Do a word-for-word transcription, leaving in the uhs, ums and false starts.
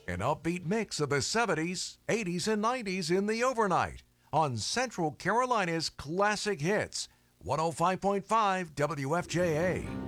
An upbeat mix of the seventies, eighties, and nineties in the overnight on Central Carolina's Classic Hits, one oh five point five W F J A.